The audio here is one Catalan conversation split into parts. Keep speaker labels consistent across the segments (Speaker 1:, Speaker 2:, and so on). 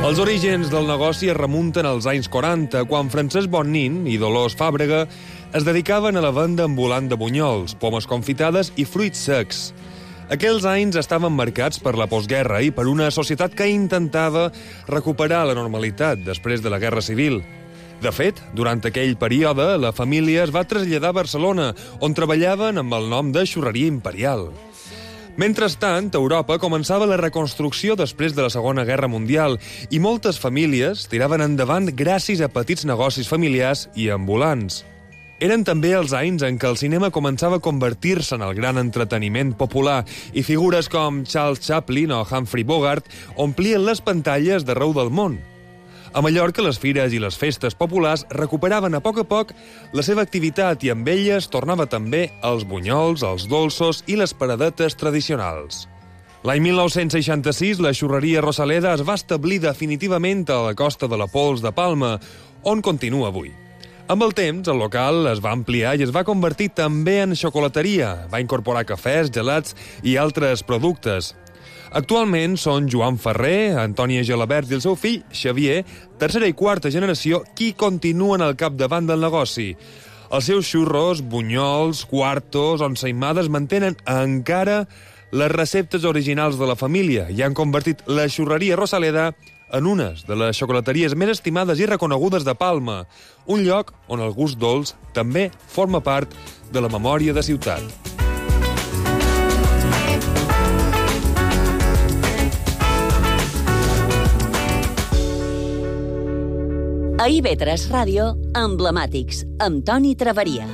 Speaker 1: Els orígens del negoci es remunten als anys 40, quan Francesc Bonnin i Dolors Fàbrega es dedicaven a la venda ambulant de bunyols, pomes confitades i fruits secs. Aquells anys estaven marcats per la postguerra i per una societat que intentava recuperar la normalitat després de la Guerra Civil. De fet, durant aquell període, la família es va traslladar a Barcelona, on treballaven amb el nom de Xurreria Imperial. Mentrestant, a Europa començava la reconstrucció després de la Segona Guerra Mundial i moltes famílies tiraven endavant gràcies a petits negocis familiars i ambulants. Eren també els anys en què el cinema començava a convertir-se en el gran entreteniment popular i figures com Charles Chaplin o Humphrey Bogart omplien les pantalles d'arreu del món. A Mallorca, les fires i les festes populars recuperaven a poc la seva activitat i amb elles tornava també els bunyols, els dolços i les paradetes tradicionals. L'any 1966, la xurreria Rosaleda es va establir definitivament a la costa de la Pols de Palma, on continua avui. Amb el temps, el local es va ampliar i es va convertir també en xocolateria. Va incorporar cafès, gelats i altres productes. Actualment són Joan Ferrer, Antònia Gelabert i el seu fill, Xavier, tercera i quarta generació, qui continuen al capdavant del negoci. Els seus xurros, bunyols, quartos, ensaïmades mantenen encara les receptes originals de la família i han convertit la xurreria Rosaleda en unes de les xocolateries més estimades i reconegudes de Palma, un lloc on el gust dolç també forma part de la memòria de ciutat.
Speaker 2: A IB3 Ràdio, Emblemàtics, amb Toni Traveria.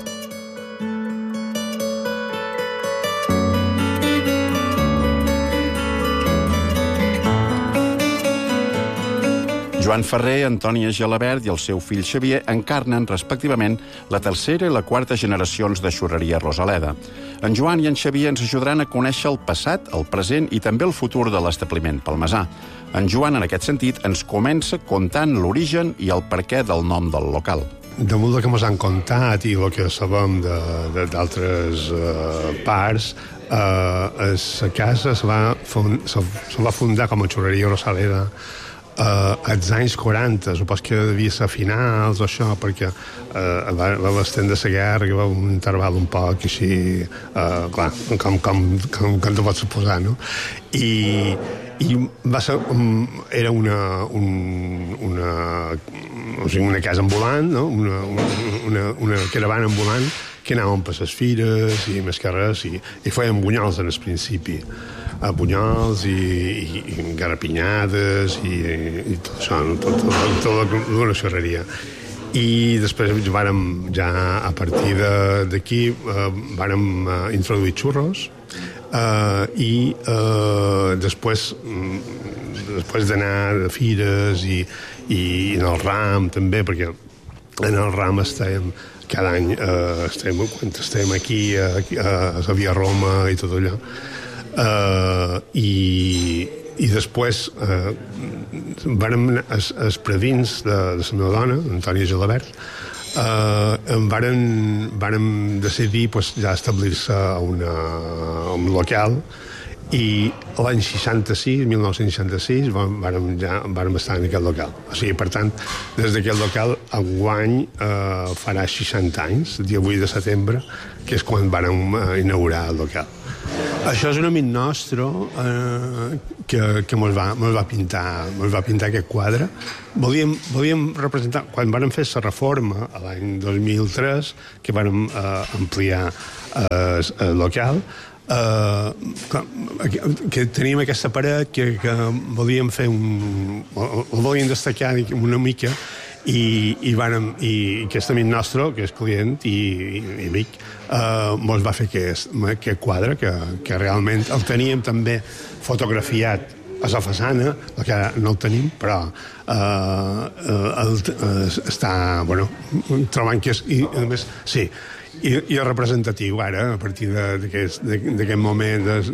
Speaker 3: Joan Ferrer, Antònia Gelabert i el seu fill Xavier encarnen, respectivament, la tercera i la quarta generacions de xurreria Rosaleda. En Joan i en Xavier ens ajudaran a conèixer el passat, el present i també el futur de l'establiment palmesà. En Joan, en aquest sentit, ens comença contant l'origen i el perquè del nom del local.
Speaker 4: Damunt del que ens han contat i el que sabem d'altres parts, la casa se va fundar com a xurreria Rosaleda als anys 40, supos que devia ser finals o això, perquè va l'estent de la guerra, que va un interval un poc així, clar, com te pots suposar, no? I va ser, era una casa ambulant, no? Una caravana ambulant que anàvem per les fires i més que res, i fèiem bunyols en el principi. Bunyols i garrapinyades i tot això, tota la xerreria. I després ja a partir d'aquí vàrem introduir xurros i després d'anar a fires i en el RAM també, perquè en el RAM estem cada any, quan estem aquí a la Via Roma i tot allò, i després els predins de la meva dona, Antònia Gelabert, vàrem decidir ja establir-se a un local, i l'any 1966 vàrem estar en aquest local. O sigui, per tant, des d'aquest local enguany farà 60 anys, el dia 8 de setembre, que és quan vàrem inaugurar el local. Això és un amic nostre que mos va pintar aquest quadre. Volíem representar, quan vàrem fer la reforma l'any 2003, que vàrem ampliar el local, que teníem aquesta paret que volíem fer volíem destacar una mica, i aquest amic nostre, que és client i amic, mos va fer aquest quadre, que realment el teníem també fotografiat a la façana, que no el tenim, però està, trobant que és, i a més, sí, i és representatiu ara, a partir d'aquest moment des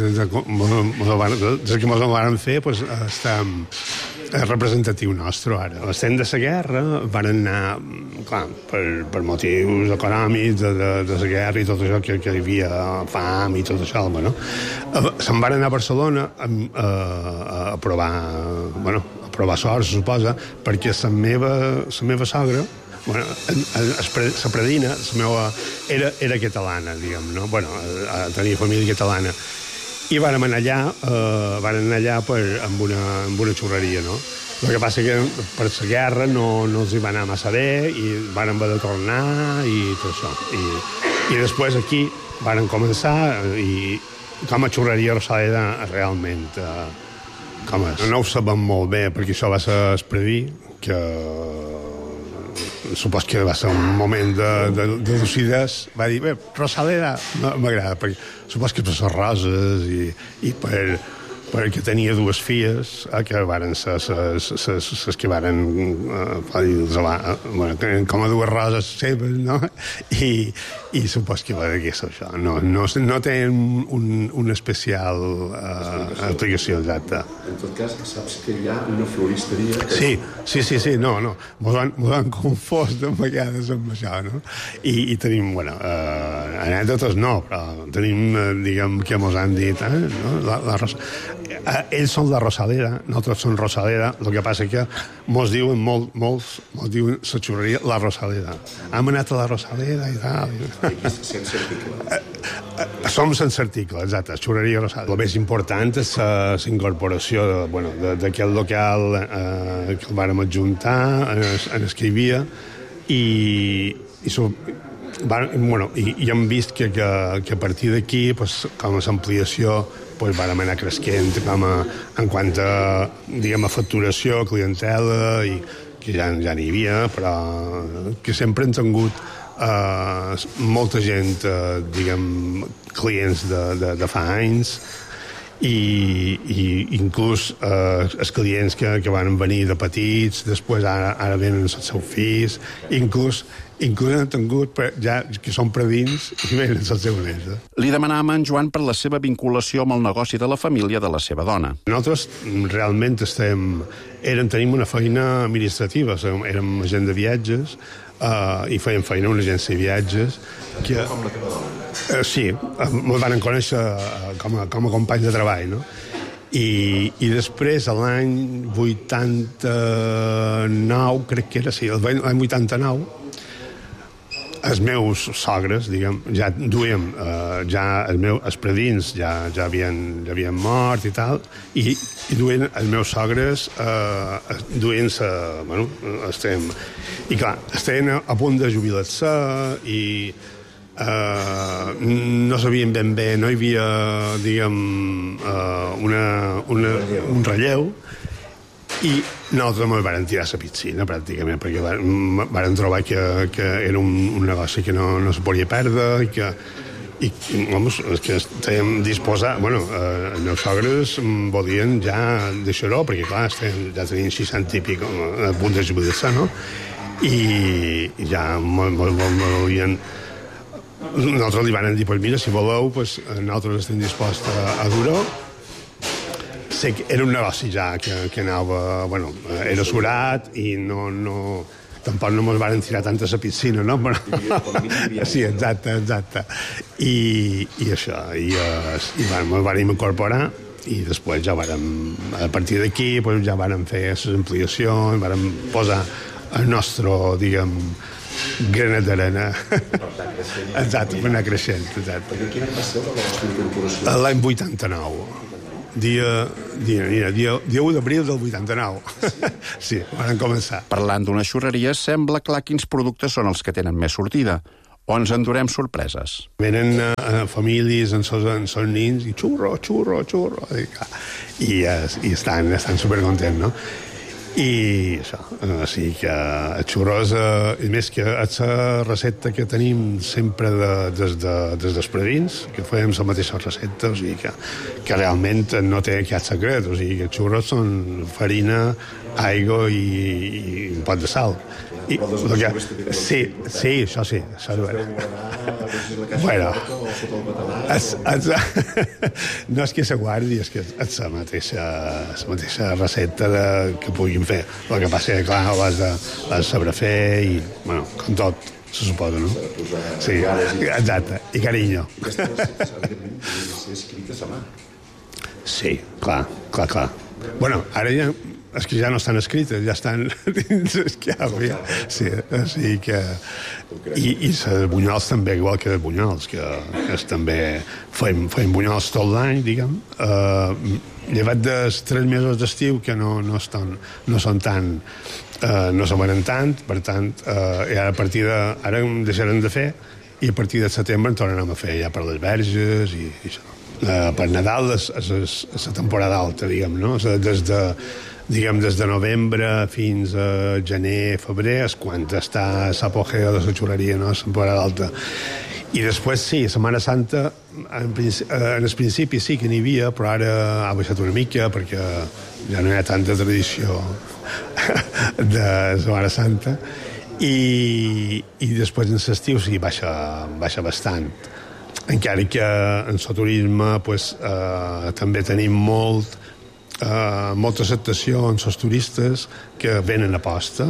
Speaker 4: que ens ho van fer, està representatiu nostre ara. L'estem de la guerra van anar, clar, per motius econòmics de la guerra i tot això, que hi havia fam i tot això, no? Se'n van anar a Barcelona a provar provar sort, se suposa, perquè la meva sogra, bueno, la predina, la meva, era catalana, diguem, no? Bueno, tenia família catalana. I vàrem anar allà amb una xurreria, no? El que passa que per la guerra no els hi va anar massa bé i vàrem haver de tornar i tot això. I després aquí vàrem començar i com a xurreria Rosaleda realment com és. No ho sabem molt bé perquè això va ser Espredí, que supos que va ser un moment de lucidesa. Va dir, bé, Rosaleda m'agrada, perquè supos que per les roses i perquè tenia dues filles que varen ser les que varen com a dues roses seves, no? I supos que va dir això. No té una especial aplicació exacta.
Speaker 3: En tot cas, saps que hi ha una floristeria...
Speaker 4: Sí, no. Mos han confós de vegades amb això, no? I tenim, bueno, anècdotes no, però tenim, diguem, que mos han dit, ells són la Rosaleda, nosaltres som Rosaleda, el que passa que mos diuen molts diuen la xurreria la Rosaleda. Hem anat a la Rosaleda i tal.
Speaker 3: Sense article.
Speaker 4: Som sense article, exacte, xurreria Rosaleda. El més important és la incorporació d'aquest local que el vàrem adjuntar en el que hi havia i hem vist que a partir d'aquí, com a l'ampliació, vàrem anar creixent en quant a, diguem, a facturació, clientela, i que ja n'hi havia, però que sempre hem tingut molta gent, diguem, clients de fa anys, i inclús els clients que van venir de petits, després ara venen els seus fills, inclús han tingut ja que són predins i venen els seus nets.
Speaker 3: Li demanàvem a en Joan per la seva vinculació amb el negoci de la família de la seva dona.
Speaker 4: Nosaltres realment tenim una feina administrativa, érem agent de viatges i fèiem feina a una agència de viatges. Com la teva dona? Sí, ens van conèixer com a companys de treball, no? I després, l'any 89, crec que era, l'any 89, els meus sogres, diguem, ja duíem, els predins ja havien mort i tal, i duien els meus sogres duien-se, i clar, estaven a punt de jubilar-se i no sabien ben bé, no hi havia, diguem, un relleu, i nosaltres ens vam tirar a la piscina, pràcticament, perquè vam trobar que era un negoci que no se podia perdre i que estàvem disposats... Els meus sogres volien ja deixar-ho, perquè, clar, ja tenien 60 i pico a punt de jubilar-se, no? I ja volien... Nosaltres li van dir, mira, si voleu, nosaltres estem disposats a dur-ho. Sé que era un negoci ja que anava... era surat i tampoc no ens van tirar tant a la piscina, no? Sí, exacte. I això, i ens vam incorporar i després ja vàrem, a partir d'aquí, ja vàrem fer les ampliacions, vàrem posar el nostre, diguem, granet d'arena. Exacte, per anar creixent, exacte.
Speaker 3: Quin any va ser la vostra incorporació?
Speaker 4: L'any 89. Dia 1 d'abril del 89. Sí, van començar.
Speaker 3: Parlant d'una xurreria, sembla clar quins productes són els que tenen més sortida, o ens endurem sorpreses.
Speaker 4: Venen famílies amb els nins i xurro, i estan supercontents, no? I això, sí que el xurro és, més que és la recepta que tenim sempre des dels predins, que fèiem la mateixa recepta, o sigui que realment no té cap secret, o sigui que els xurros són farina, aigua i un pot de sal. Sí, això sí, això és vera. No és que se guardi, és que és la mateixa recepta que puguin fer. El que passa que, clar, ho has de saber fer i, com tot, se suposa, no? Sí, exacte, i carinyo.
Speaker 3: Aquesta recepta s'ha de ser escrita a mà.
Speaker 4: Sí, clar. Ara ja és que ja no estan escrites, ja estan dins esquiava. Sí, així que... I els bunyols també, igual que els bunyols, que també feim bunyols tot l'any, diguem. Llevat dels 3 mesos d'estiu, que no són tan... no se venen tant, per tant, a partir de... Ara en deixarem de fer, i a partir de setembre en tornarem a fer ja per les verges i això. Per Nadal és la temporada alta, diguem, no? Des de novembre fins a gener, febrer, és quan està l'apogeu de la xurreria, no? La temporada alta. I després, sí, Setmana Santa, en el principi sí que n'hi havia, però ara ha baixat una mica perquè ja no hi ha tanta tradició de Setmana Santa. I després en l'estiu sí, baixa bastant. Encara que en el turisme també tenim molta acceptació en els turistes que venen a posta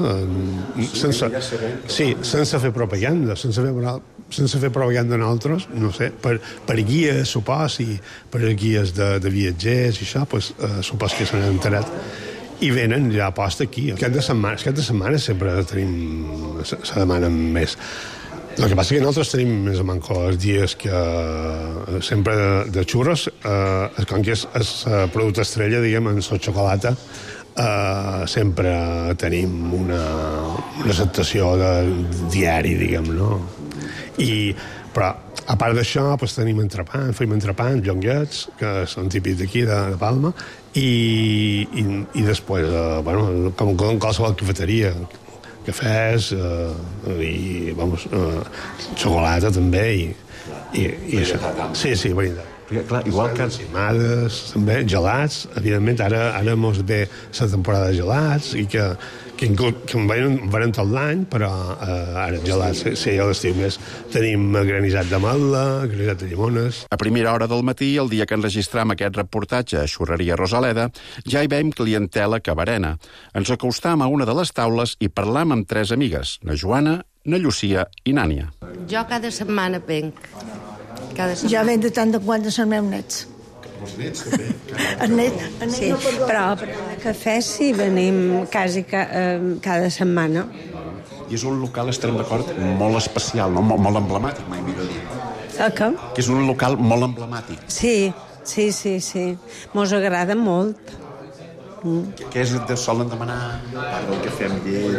Speaker 4: sense fer propaganda, sense fer propaganda en altres, no sé, per guies, supos, i per guies de viatgers i això, supos que s'han enterat i venen ja a posta aquí. Aquest de setmana sempre tenim, se demanen més. El que passa que nosaltres tenim més o menys els dies que sempre de xurros, com que és el producte estrella, diguem, en la xocolata, sempre tenim una acceptació de diari, diguem, no? Però, a part d'això, tenim entrepans, fem entrepans, llonguets, que són típics d'aquí, de Palma, i després, com qualsevol cafeteria, cafès i, xocolata també i això. Sí, veritat.
Speaker 3: Clar, igual que...
Speaker 4: Encimades, també, gelats, evidentment, ara mos ve la temporada de gelats i que en venen tot l'any, però ara gelats, sí, a l'estiu més tenim granissat d'ametla, granissat de llimones.
Speaker 3: A primera hora del matí, el dia que enregistram aquest reportatge a Xurreria Rosaleda, ja hi veiem clientela cabarena. Ens acostam a una de les taules i parlam amb 3 amigues, na Joana, na Llucia i Nània.
Speaker 5: Jo cada setmana venc.
Speaker 6: Jo venc de tant de quant de els meus nets.
Speaker 3: Els nets també?
Speaker 6: Els nets
Speaker 7: sí,
Speaker 6: no
Speaker 7: però a cafè sí venim quasi cada setmana.
Speaker 3: I és un local, estarem d'acord, molt especial, no? Molt emblemàtic, mai millor dit.
Speaker 7: Què?
Speaker 3: Que és un local molt emblemàtic.
Speaker 7: Sí. Mos agrada molt.
Speaker 3: Què és que solen demanar? El que fem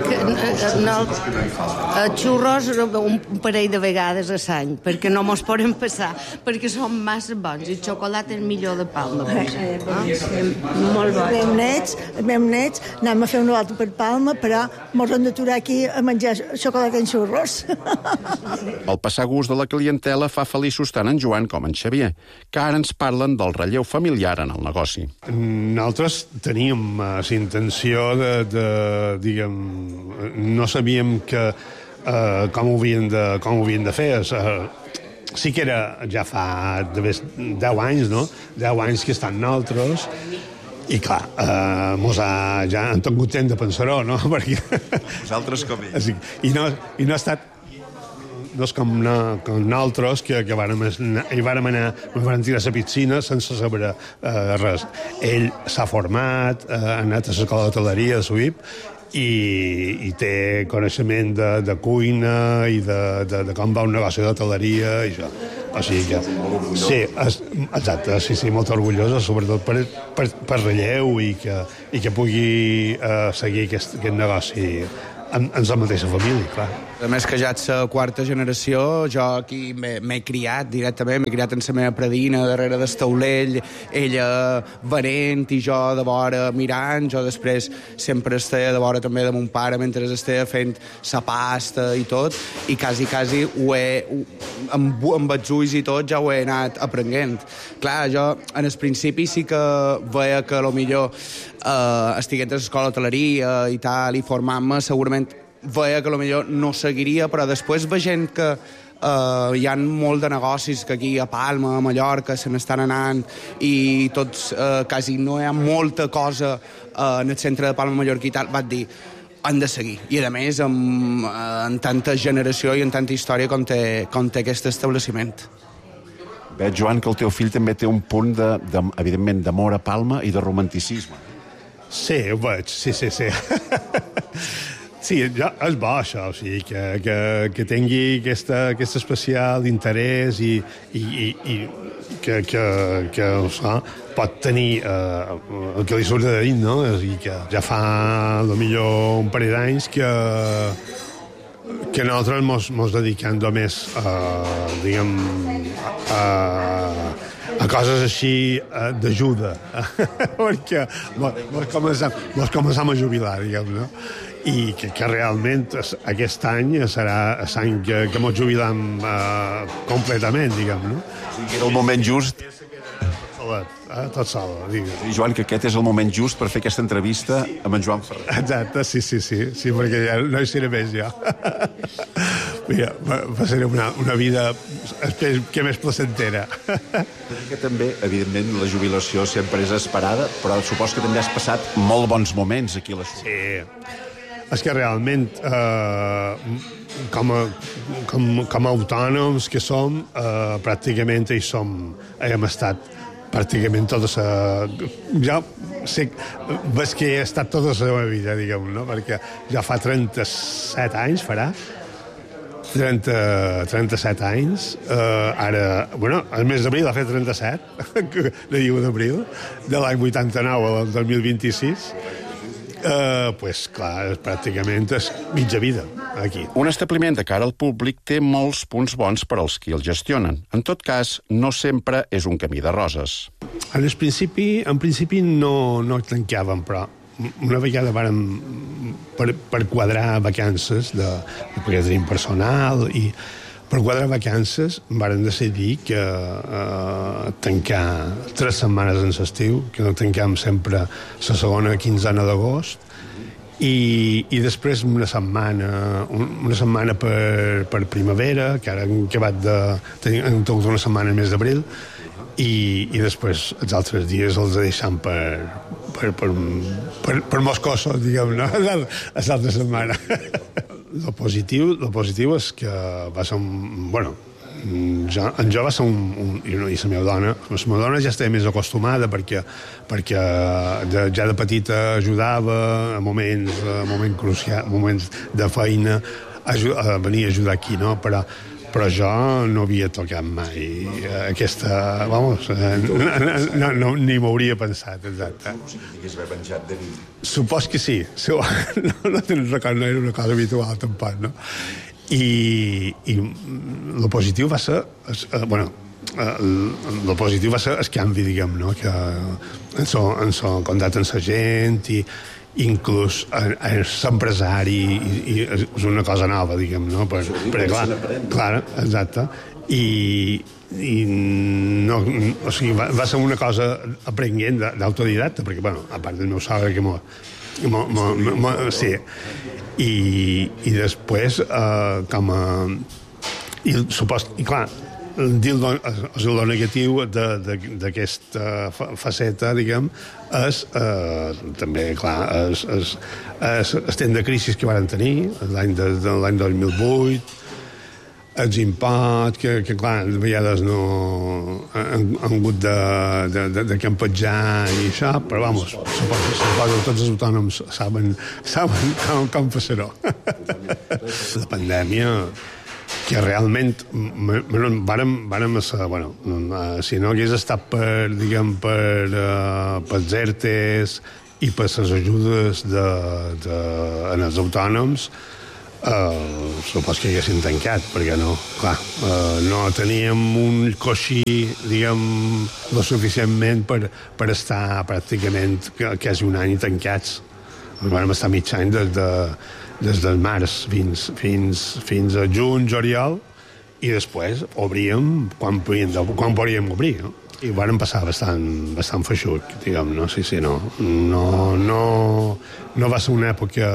Speaker 5: xurros un parell de vegades a l'any, perquè no mos podem passar, perquè són massa bons, i el xocolata és millor de Palma.
Speaker 7: Molt bo.
Speaker 6: Els meus nets anem a fer una volta per Palma, però mos hem d'aturar aquí a menjar xocolata en xurros.
Speaker 3: El passar gust de la clientela fa feliços tant en Joan com en Xavier, que ara ens parlen del relleu familiar en el negoci.
Speaker 4: Nosaltres teníem la intenció de diguem, no sabíem com ho havien de fer. Sí que era ja fa 10 anys, no? 10 anys que estan nosaltres, i clar, ja han tingut temps de pensar-ho, no? Perquè...
Speaker 3: Vosaltres com ells.
Speaker 4: I no ha estat... No és com nosaltres, que vàrem anar, vam tirar a la piscina sense saber res. Ell s'ha format, ha anat a l'escola d'hoteleria de Suïp, i té coneixement de cuina i de com va un negoci d'hoteleria i això. O sigui que... Sí, exacte, sí, molt orgullosa, sobretot per relleu i que pugui seguir aquest negoci en la mateixa família, clar.
Speaker 8: A més que ja ets la 4a generació, jo aquí m'he criat directament, m'he criat en la meva predina, darrere del taulell, ella venent i jo de vora mirant, jo després sempre estava de vora també de mon pare mentre estava fent la pasta i tot, i quasi amb els ulls i tot ja ho he anat aprenent. Clar, jo en el principi sí que veia que potser estiguent a l'escola d'hoteleria i tal, i formant-me, segurament veia que potser no seguiria, però després veient que hi ha molt de negocis que aquí a Palma, a Mallorca, se n'estan anant i tots, quasi no hi ha molta cosa en el centre de Palma, Mallorca i tal, vaig dir, han de seguir. I a més, en tanta generació i en tanta història com té aquest establiment.
Speaker 3: Veig, Joan, que el teu fill també té un punt, evidentment, d'amor a Palma i de romanticisme.
Speaker 4: Sí, ho veig, sí. Sí, és bo això, o sigui, que tingui aquesta especial interès i que pot tenir el que li surt de dins, no? I que ja fa millor un parell d'anys que nosaltres mos dediquem només diguem a coses així d'ajuda perquè mos començam a jubilar, diguem, no? I que realment aquest any serà l'any que mos jubilam completament, diguem, no?
Speaker 3: O sigui, era el moment just.
Speaker 4: Tot sol, diguem.
Speaker 3: I Joan, que aquest és el moment just per fer aquesta entrevista amb en Joan Ferrer.
Speaker 4: Exacte, sí, perquè ja no hi seré més jo. Mira, va ser una vida, espero que més placentera.
Speaker 3: Que també, evidentment, la jubilació sempre és esperada, però supos que també has passat molt bons moments aquí a l'Aixut.
Speaker 4: Sí. És que realment, com a autònoms que som, pràcticament hem estat pràcticament tota jo veig que he estat tota la meva vida, diguem, no? Perquè ja fa 37 anys, farà 37 anys, ara, bueno, el mes d'abril ha fet 37, de 1 d'abril, de l'any 89 al 2026, pues clar, pràcticament és mitja vida aquí.
Speaker 3: Un establiment de cara al públic té molts punts bons per als qui el gestionen. En tot cas, no sempre és un camí de roses.
Speaker 4: En principi no tancàvem, però una vegada vàrem per quadrar vacances perquè tenim personal i per quadrar vacances vàrem decidir que tancar 3 setmanes en l'estiu, que no tancam sempre la segona quinzena d'agost, i després una setmana per primavera, que ara hem acabat hem tingut una setmana al mes d'abril, i després els altres dies els deixam per moscosos, diguem, no? A l'altra setmana. Lo positiu és que va ser bueno, jo va ser i la meva dona ja estava més acostumada perquè ja de petita ajudava a moments crucials, moments de feina, venia a ajudar aquí, no? Però jo no havia tocat mai aquesta... Vamos, ni m'hauria pensat, exacte. Supos que sí. No te'n record, no era una cosa habitual, tampoc, no? I el positiu va ser... Bueno, el positiu va ser el canvi, diguem, no? Que en son contacte amb la gent i inclús l'empresari i és una cosa nova, diguem, no? Perquè clar, exacte, i no, o sigui, va ser una cosa aprenent d'autodidacta, perquè, bueno, a part del meu sogre que sí, i després com a i clar, dir el negatiu d'aquesta faceta, diguem, és també, clar, el temps de crisi que van tenir l'any 2008, els imposts, que clar, de vegades no han hagut de campejar i això, però, vamos, suposo que tots els autònoms saben com fer-ho. La pandèmia, que realment vàrem ser, bueno, si no hagués estat per ERTEs i per les ajudes en els autònoms, supos que haguessin tancat, perquè no, clar, no teníem un coixí, diguem, lo suficientment per estar pràcticament quasi un any tancats. Vam estar mig any des del març fins a juny, juliol, i després obríem quan podíem obrir, no? I vàrem passar bastant feixuc, diguem, no? Sí, no va ser una època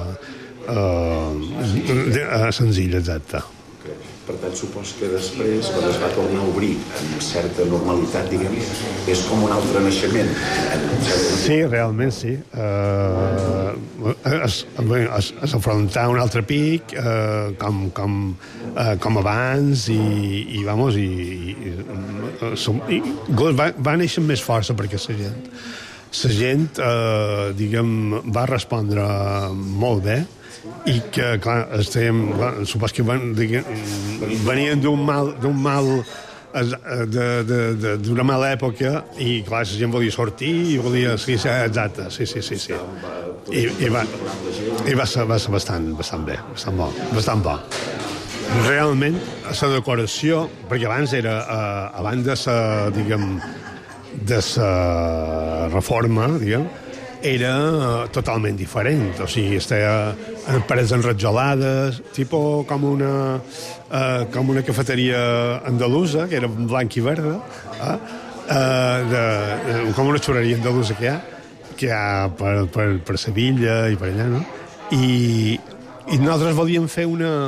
Speaker 4: senzilla, exacte.
Speaker 3: Per tant, supos que després, quan es va tornar a obrir amb certa normalitat, diguem, és com un altre naixement.
Speaker 4: Sí, realment sí. Es afrontar un altre pic com abans i va néixer més força perquè la gent la gent, va respondre molt bé, i que, clar, supos que venien d'una mala època i, clar, la gent volia sortir i volia... Sí, exacte, sí. I va ser bastant bé, bastant bo. Realment, la decoració, perquè abans de la reforma, era totalment diferent. O sigui, estava en parets enrotjolades, tipus com una cafeteria andalusa, que era blanc i verda, com una xurreria andalusa que hi ha per Sevilla i per allà, no? I nosaltres volíem fer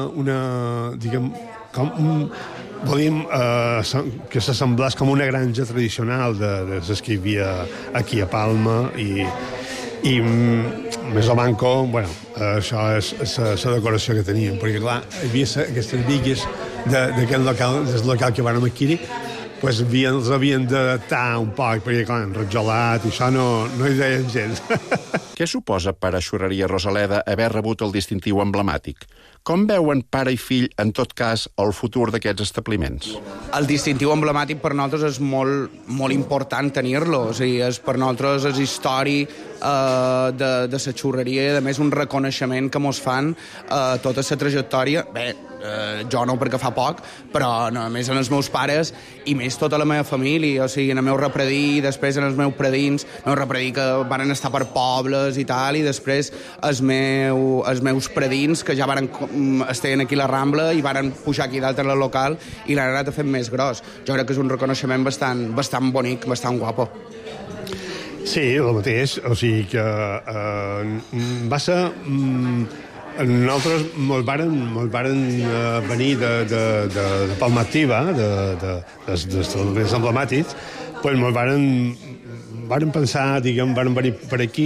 Speaker 4: volíem que s'assemblés com una granja tradicional de les que hi havia aquí a Palma i més o manco, bueno, això és la decoració que teníem, perquè clar, hi havia aquestes bigues d'aquest local, del local que vam adquirir, pues els havien d'adaptar un poc, perquè clar, enrotjolat i això no hi deien gens.
Speaker 3: Què suposa per a Xurreria Rosaleda haver rebut el distintiu emblemàtic? Com veuen pare i fill, en tot cas, el futur d'aquests establiments?
Speaker 8: El distintiu emblemàtic per nosaltres és molt important tenir-lo. O sigui, per nosaltres és història de la xurreria i, a més, un reconeixement que mos fan tota la trajectòria. Bé, jo no, perquè fa poc, però a més en els meus pares i més tota la meva família, o sigui, en el meu repredí, després en els meus predins, que van estar per pobles i tal, i després els meus predins, que ja estaven aquí a la Rambla i van pujar aquí dalt en el local i l'han anat a fer més gros. Jo crec que és un reconeixement bastant bonic, bastant guapo.
Speaker 4: Sí, el mateix, o sigui que va ser... Nosaltres mos varen venir de Palma Activa, dels establiments emblemàtics, pues mos varen pensar, varen venir per aquí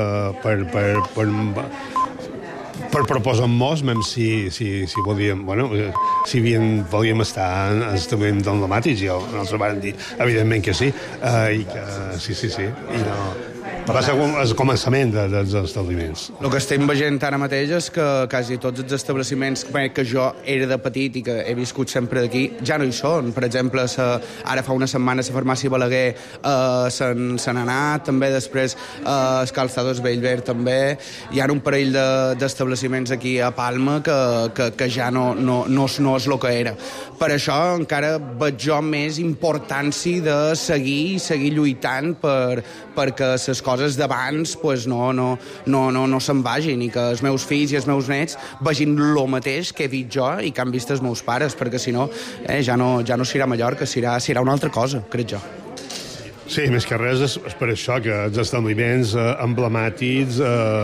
Speaker 4: per proposar-nos, si volíem, si volíem estar en establiments emblemàtics, i nosaltres varen dir, evidentment que sí, i que sí, i no... Va ser el començament dels establiments.
Speaker 8: El que estem veient ara mateix és que quasi tots els establiments que jo era de petit i que he viscut sempre d'aquí ja no hi són. Per exemple, ara fa una setmana la farmàcia Balaguer se n'ha anat, també després els Calçados Bellver també. Hi ha un parell d'establiments aquí a Palma que ja no és el que era. Per això encara veig jo més importància de seguir lluitant perquè les coses d'abans no se'n vagin i que els meus fills i els meus nets vegin el mateix que he vist jo i que han vist els meus pares, perquè si no ja no serà Mallorca, serà una altra cosa, crec jo.
Speaker 4: Sí, més que res és per això que els establiments emblemàtics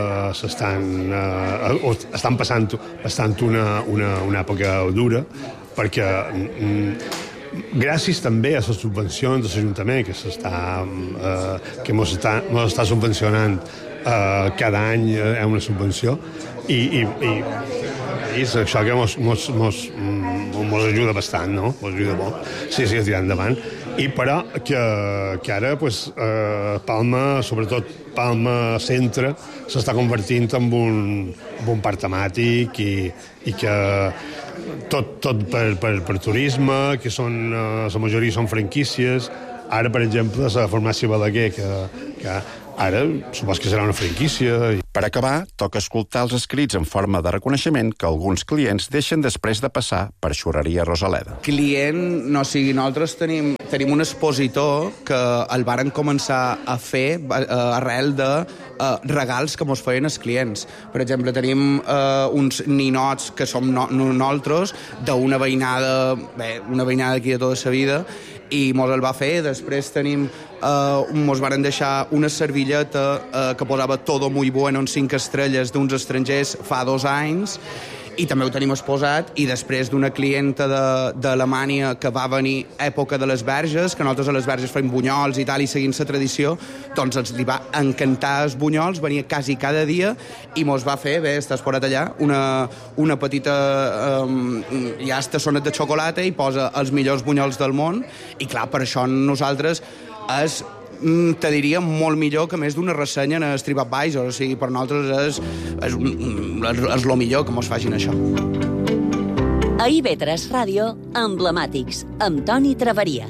Speaker 4: estan passant una època dura, perquè gràcies també a les subvencions de l'Ajuntament que ens està subvencionant cada any una subvenció i és això que ens ajuda bastant, no? Ens ajuda molt, sí, a tirar endavant. I però que ara Palma, sobretot Palma Centre, s'està convertint en un parc temàtic i que tot per turisme, que la majoria són franquícies. Ara, per exemple, la farmàcia Balaguer, que ara supos que serà una franquícia.
Speaker 3: Per acabar, toca escoltar els escrits en forma de reconeixement que alguns clients deixen després de passar per Xurreria Rosaleda.
Speaker 8: Nosaltres tenim un expositor que el varen començar a fer arrel de regals que mos feien els clients. Per exemple, tenim uns ninots que som nosaltres d'una veïnada aquí de tota la vida, i mos el va fer. Després mos varen deixar una servilleta que posava todo muy bueno en 5 estrelles d'uns estrangers fa 2 anys, i també ho tenim exposat. I després d'una clienta d'Alemanya que va venir època de les Verges, que nosaltres a les Verges fem bunyols i tal, i seguint la tradició, doncs els li va encantar els bunyols, venia quasi cada dia i mos va fer, està exposat allà, una petita tassonet de xocolata i posa els millors bunyols del món. I clar, per això nosaltres és te diria molt millor que més d'una ressenya en TripAdvisor. O sigui, per nosaltres és el millor que mos facin això.
Speaker 2: A IB3 Ràdio, Emblemàtics, amb Toni Traveria.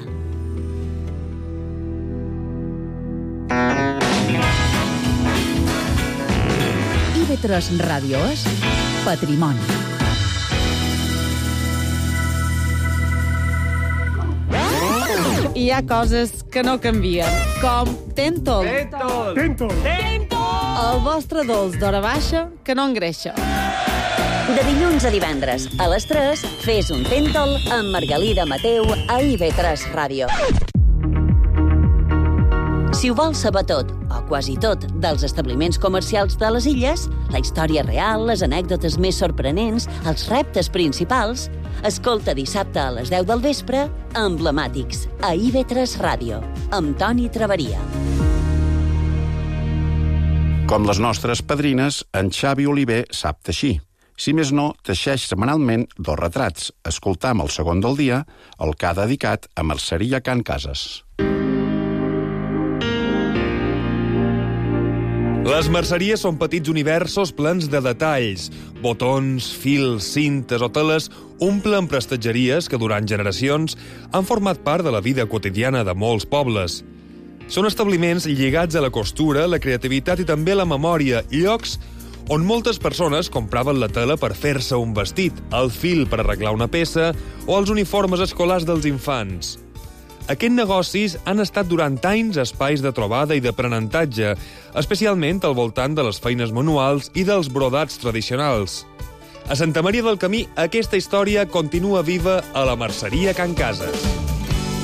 Speaker 9: IB3 Ràdio és patrimoni.
Speaker 10: Hi ha coses que no canvien, com Tentol. El vostre dolç d'hora baixa que no engreixa.
Speaker 2: De dilluns a divendres, a les 3, fes un Tentol amb Margalida Mateu a IB3 Ràdio. Si ho vols saber tot, o quasi tot, dels establiments comercials de les illes, la història real, les anècdotes més sorprenents, els reptes principals, escolta dissabte a les 10 del vespre Emblemàtics, a IB3 Ràdio, amb Toni Traveria.
Speaker 3: Com les nostres padrines, en Xavi Oliver sap teixir. Si més no, teixeix setmanalment 2 retrats. Escoltam el segon del dia, el que ha dedicat a Merceria Can Cases.
Speaker 1: Les merceries són petits universos plens de detalls. Botons, fils, cintes o teles omplen prestatgeries que durant generacions han format part de la vida quotidiana de molts pobles. Són establiments lligats a la costura, la creativitat i també la memòria, llocs on moltes persones compraven la tela per fer-se un vestit, el fil per arreglar una peça o els uniformes escolars dels infants. Aquests negocis han estat durant anys espais de trobada i d'aprenentatge, especialment al voltant de les feines manuals i dels brodats tradicionals. A Santa Maria del Camí, aquesta història continua viva a la Merceria Can Cases.